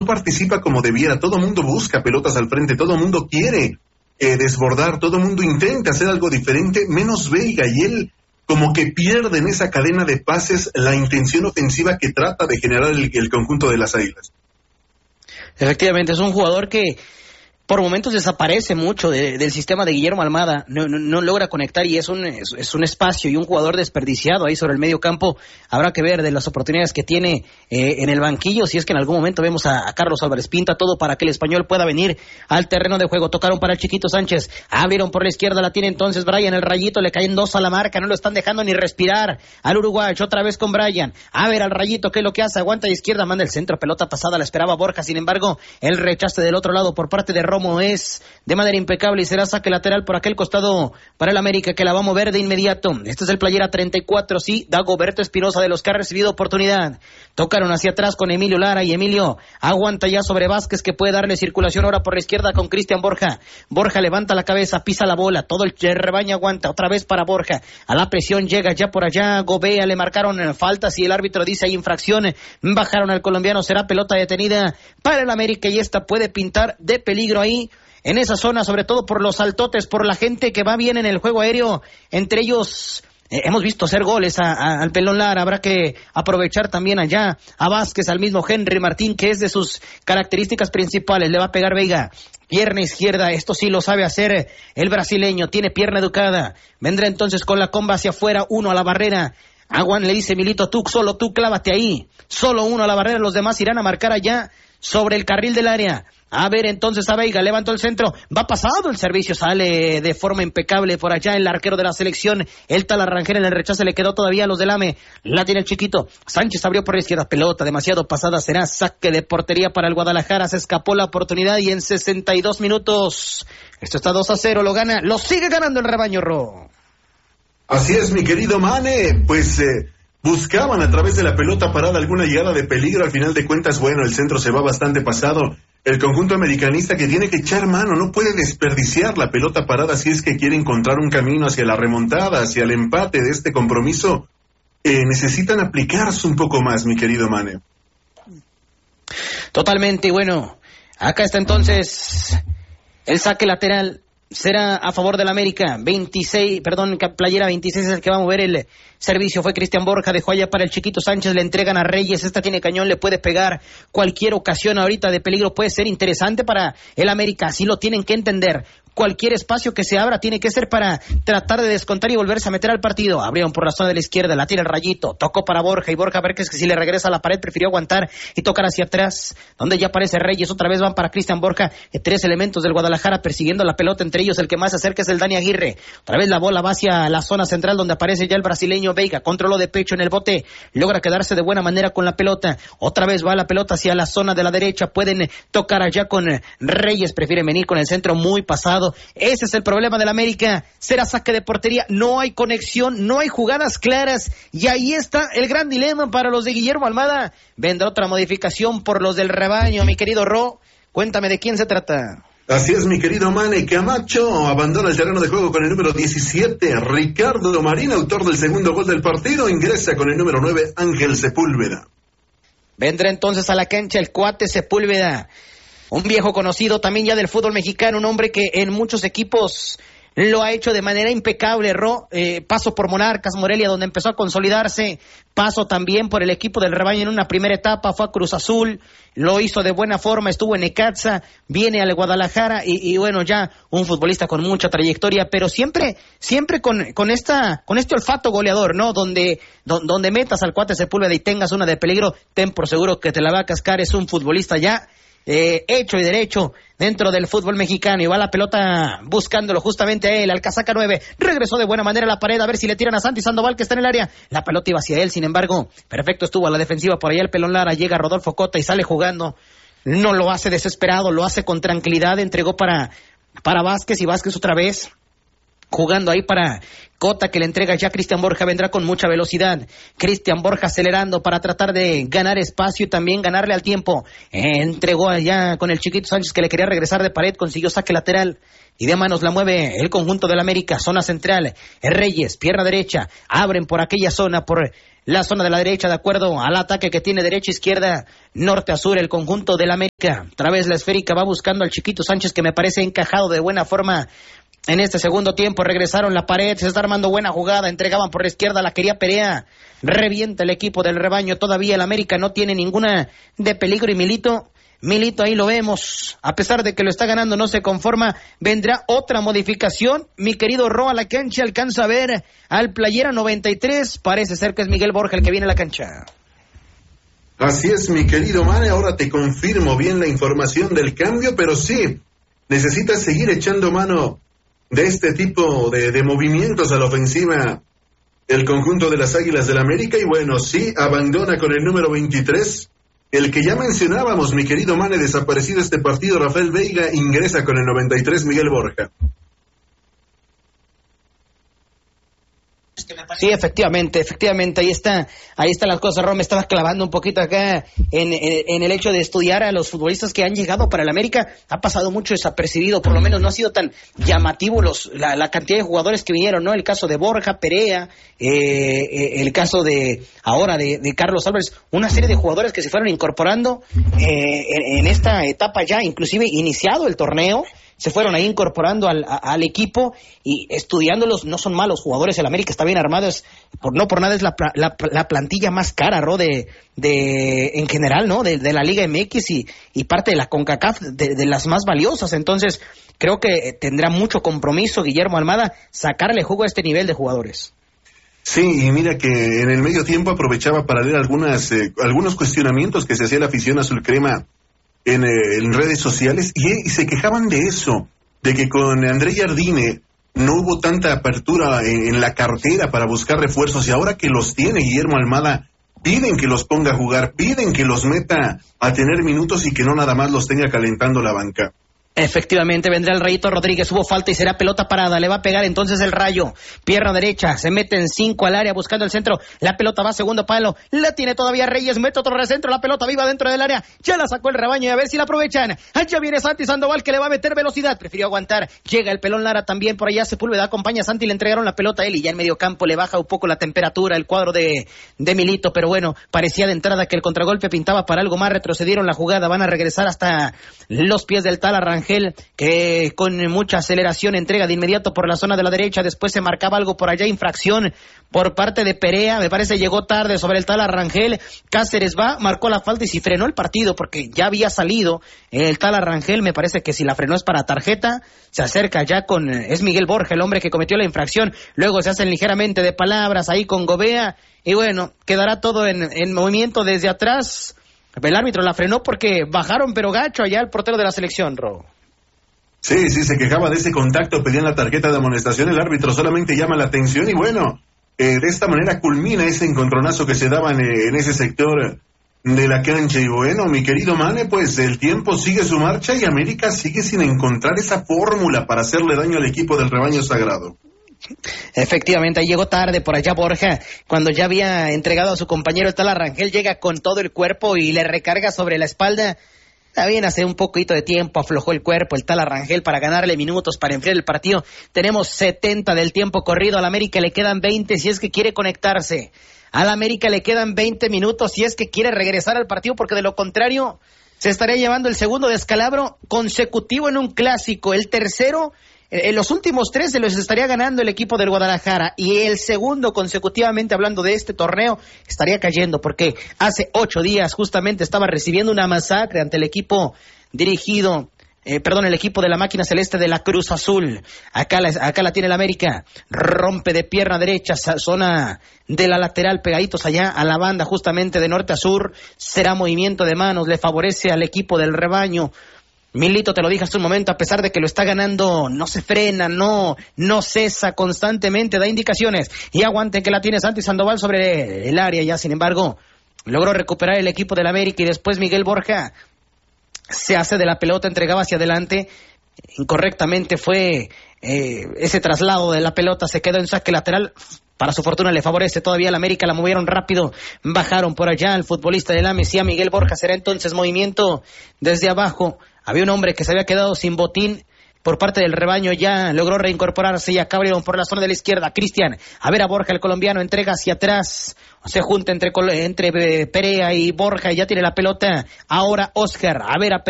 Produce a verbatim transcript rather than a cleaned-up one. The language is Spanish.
participa como debiera. Todo mundo busca pelotas al frente, todo mundo quiere eh, desbordar, todo mundo intenta hacer algo diferente, menos Veiga, y él como que pierde en esa cadena de pases la intención ofensiva que trata de generar el, el conjunto de las Águilas. Efectivamente, es un jugador que por momentos desaparece mucho de, del sistema de Guillermo Almada, no, no, no logra conectar y es un, es, es un espacio y un jugador desperdiciado ahí sobre el medio campo. Habrá que ver de las oportunidades que tiene eh, en el banquillo, si es que en algún momento vemos a, a Carlos Álvarez Pinta, todo para que el español pueda venir al terreno de juego. Tocaron para el Chiquito Sánchez, abrieron por la izquierda, la tiene entonces Brian, el Rayito, le caen dos a la marca, no lo están dejando ni respirar al uruguayo, otra vez con Brian, a ver al Rayito, ¿qué es lo que hace? Aguanta de izquierda, manda el centro, pelota pasada, la esperaba Borja, sin embargo, el rechaste del otro lado por parte de Romo es de manera impecable y será saque lateral por aquel costado para el América, que la va a mover de inmediato. Este es el playera treinta y cuatro, sí, Dagoberto Espinosa, de los que ha recibido oportunidad. Tocaron hacia atrás con Emilio Lara y Emilio aguanta ya sobre Vázquez, que puede darle circulación ahora por la izquierda con Cristian Borja. Borja levanta la cabeza, pisa la bola, todo el rebaño aguanta, otra vez para Borja, a la presión llega ya por allá Gobea, le marcaron faltas y el árbitro dice hay infracción, bajaron al colombiano, será pelota detenida para el América y esta puede pintar de peligro ahí en esa zona, sobre todo por los saltotes, por la gente que va bien en el juego aéreo, entre ellos eh, hemos visto hacer goles a, a, al Pelón Lara. Habrá que aprovechar también allá a Vázquez, al mismo Henry Martín, que es de sus características principales. Le va a pegar Veiga, pierna izquierda, esto sí lo sabe hacer el brasileño, tiene pierna educada, vendrá entonces con la comba hacia afuera, uno a la barrera. Aguan le dice Milito, tú, solo tú clávate ahí, solo uno a la barrera, los demás irán a marcar allá sobre el carril del área. A ver entonces a Veiga, levantó el centro, va pasado el servicio, sale de forma impecable por allá el arquero de la selección, el tal Arrangel, en el rechazo le quedó todavía a los del AME, la tiene el Chiquito, Sánchez abrió por la izquierda, pelota demasiado pasada, será saque de portería para el Guadalajara, se escapó la oportunidad y en sesenta y dos minutos, esto está dos a cero, lo gana, lo sigue ganando el rebaño Ro. Así es, mi querido Mane, pues eh, buscaban a través de la pelota parada alguna llegada de peligro, al final de cuentas, bueno, el centro se va bastante pasado. El conjunto americanista que tiene que echar mano, no puede desperdiciar la pelota parada si es que quiere encontrar un camino hacia la remontada, hacia el empate de este compromiso. Eh, necesitan aplicarse un poco más, mi querido Mane. Totalmente, y bueno, acá está entonces el saque lateral. Será a favor del América, veintiséis, perdón, playera veintiséis es el que va a mover el servicio, fue Cristian Borja, dejó allá para el Chiquito Sánchez, le entregan a Reyes, esta tiene cañón, le puede pegar cualquier ocasión ahorita de peligro, puede ser interesante para el América, así lo tienen que entender. Cualquier espacio que se abra tiene que ser para tratar de descontar y volverse a meter al partido. Abrieron por la zona de la izquierda, la tira el Rayito, tocó para Borja y Borja a ver que es que si le regresa a la pared prefirió aguantar y tocar hacia atrás, donde ya aparece Reyes, otra vez van para Cristian Borja, tres elementos del Guadalajara persiguiendo la pelota, entre ellos el que más se acerca es el Dani Aguirre, otra vez la bola va hacia la zona central donde aparece ya el brasileño Veiga, controló de pecho en el bote, logra quedarse de buena manera con la pelota, otra vez va la pelota hacia la zona de la derecha, pueden tocar allá con Reyes, prefieren venir con el centro muy pasado, ese es el problema del América, será saque de portería, no hay conexión, no hay jugadas claras, y ahí está el gran dilema para los de Guillermo Almada. Vendrá otra modificación por los del rebaño, mi querido Ro, cuéntame de quién se trata. Así es, mi querido Mane, Camacho abandona el terreno de juego con el número diecisiete, Ricardo Marín, autor del segundo gol del partido, ingresa con el número nueve, Ángel Sepúlveda. Vendrá entonces a la cancha el cuate Sepúlveda, un viejo conocido también ya del fútbol mexicano, un hombre que en muchos equipos lo ha hecho de manera impecable, Ro, eh, paso por Monarcas, Morelia, donde empezó a consolidarse, paso también por el equipo del rebaño en una primera etapa, fue a Cruz Azul, lo hizo de buena forma, estuvo en Necaxa, viene al Guadalajara y, y bueno, ya un futbolista con mucha trayectoria, pero siempre, siempre con, con esta, con este olfato goleador, ¿no? Donde, do, donde metas al cuate Sepúlveda y tengas una de peligro, ten por seguro que te la va a cascar, es un futbolista ya Eh, hecho y derecho dentro del fútbol mexicano, y va la pelota buscándolo justamente a él, al casaca nueve, regresó de buena manera a la pared, a ver si le tiran a Santi Sandoval que está en el área, la pelota iba hacia él, sin embargo, perfecto estuvo a la defensiva, por allá el Pelón Lara, llega Rodolfo Cota y sale jugando, no lo hace desesperado, lo hace con tranquilidad, entregó para, para Vázquez, y Vázquez otra vez jugando ahí para Cota, que le entrega ya Cristian Borja, vendrá con mucha velocidad, Cristian Borja acelerando para tratar de ganar espacio y también ganarle al tiempo, entregó allá con el Chiquito Sánchez que le quería regresar de pared, consiguió saque lateral y de manos la mueve el conjunto del América, zona central, Reyes, pierna derecha, abren por aquella zona, por la zona de la derecha, de acuerdo al ataque que tiene derecha, izquierda, norte a sur, el conjunto del América. Otra vez la esférica va buscando al Chiquito Sánchez, que me parece encajado de buena forma en este segundo tiempo. Regresaron la pared, se está armando buena jugada, entregaban por la izquierda, la quería Perea, revienta el equipo del rebaño. Todavía el América no tiene ninguna de peligro y Milito, Milito ahí lo vemos, a pesar de que lo está ganando no se conforma. Vendrá otra modificación, mi querido Ro, a la cancha, alcanza a ver al playera noventa y tres, parece ser que es Miguel Borja el que viene a la cancha. Así es, mi querido Mane, ahora te confirmo bien la información del cambio, pero sí, necesitas seguir echando mano de este tipo de, de movimientos a la ofensiva el conjunto de las Águilas del América, y bueno, sí, abandona con el número veintitrés, el que ya mencionábamos, mi querido Mane, desaparecido este partido, Rafael Veiga, ingresa con el noventa y tres, Miguel Borja. Sí, efectivamente, efectivamente, ahí está, ahí están las cosas. Ron, me estaba clavando un poquito acá en, en, en el hecho de estudiar a los futbolistas que han llegado para el América. Ha pasado mucho desapercibido, por lo menos no ha sido tan llamativo los, la, la cantidad de jugadores que vinieron, ¿no? El caso de Borja, Perea, eh, eh, el caso de ahora de, de Carlos Álvarez, una serie de jugadores que se fueron incorporando eh, en, en esta etapa ya, inclusive iniciado el torneo. Se fueron ahí incorporando al, a, al equipo y estudiándolos. No son malos jugadores, el América está bien armado, es, por, no por nada es la, la, la plantilla más cara, Ro, de, de, en general, ¿no? De, de la Liga M X y, y parte de la CONCACAF, de, de las más valiosas. Entonces, creo que tendrá mucho compromiso Guillermo Almada sacarle jugo a este nivel de jugadores. Sí, y mira que en el medio tiempo aprovechaba para leer algunas, eh, algunos cuestionamientos que se hacía la afición azul crema En, eh, en redes sociales, y, y se quejaban de eso, de que con André Jardine no hubo tanta apertura en, en la cartera para buscar refuerzos, y ahora que los tiene Guillermo Almada, piden que los ponga a jugar, piden que los meta a tener minutos y que no nada más los tenga calentando la banca. Efectivamente, vendrá el Rayito Rodríguez, hubo falta y será pelota parada, le va a pegar entonces el Rayo, pierna derecha, se mete en cinco al área buscando el centro, la pelota va a segundo palo, la tiene todavía Reyes, mete otro recentro, la pelota viva dentro del área, ya la sacó el rebaño y a ver si la aprovechan. Allá viene Santi Sandoval que le va a meter velocidad, prefirió aguantar, llega el pelón Lara también, por allá Sepúlveda acompaña a Santi, le entregaron la pelota a él y ya en medio campo le baja un poco la temperatura, el cuadro de, de Milito, pero bueno, parecía de entrada que el contragolpe pintaba para algo más, retrocedieron la jugada, van a regresar hasta los pies del tal Arrangel, que con mucha aceleración entrega de inmediato por la zona de la derecha, después se marcaba algo por allá, infracción por parte de Perea, me parece llegó tarde sobre el tal Arrangel, Cáceres va, marcó la falta y si frenó el partido porque ya había salido el tal Arrangel, me parece que si la frenó es para tarjeta, se acerca ya con, es Miguel Borja el hombre que cometió la infracción, luego se hacen ligeramente de palabras ahí con Gobea y bueno, quedará todo en, en movimiento desde atrás. El árbitro la frenó porque bajaron pero gacho allá el portero de la selección, Ro. Sí, sí, se quejaba de ese contacto, pedían la tarjeta de amonestación, el árbitro solamente llama la atención y bueno, eh, de esta manera culmina ese encontronazo que se daban eh, en ese sector de la cancha. Y bueno, mi querido Mane, pues el tiempo sigue su marcha y América sigue sin encontrar esa fórmula para hacerle daño al equipo del rebaño sagrado. Efectivamente, ahí llegó tarde por allá Borja, cuando ya había entregado a su compañero el tal Arrangel, llega con todo el cuerpo y le recarga sobre la espalda. Está bien, hace un poquito de tiempo aflojó el cuerpo el tal Arrangel para ganarle minutos para enfriar el partido. Tenemos setenta del tiempo corrido, al América le quedan veinte si es que quiere conectarse. Al América le quedan veinte minutos si es que quiere regresar al partido, porque de lo contrario se estaría llevando el segundo descalabro consecutivo en un clásico. El tercero, en los últimos tres se los estaría ganando el equipo del Guadalajara, y el segundo consecutivamente, hablando de este torneo, estaría cayendo porque hace ocho días justamente estaba recibiendo una masacre ante el equipo dirigido, eh, perdón, el equipo de la máquina celeste de la Cruz Azul. Acá la, acá la tiene el América, rompe de pierna derecha, zona de la lateral, pegaditos allá a la banda justamente de norte a sur, será movimiento de manos, le favorece al equipo del rebaño. Milito, te lo dije hace un momento, a pesar de que lo está ganando, no se frena, no, no cesa, constantemente da indicaciones. Y aguante que la tiene Santi Sandoval sobre el área, ya sin embargo, logró recuperar el equipo del América y después Miguel Borja se hace de la pelota, entregaba hacia adelante, incorrectamente fue eh, ese traslado de la pelota, se quedó en saque lateral. Para su fortuna le favorece todavía al América, la movieron rápido, bajaron por allá al futbolista de la Mesía, Miguel Borja, será entonces movimiento desde abajo. Había un hombre que se había quedado sin botín, por parte del rebaño ya logró reincorporarse y acá abrieron por la zona de la izquierda. Cristian, a ver a Borja, el colombiano, entrega hacia atrás, se junta entre, entre Perea y Borja y ya tiene la pelota. Ahora Oscar, a ver a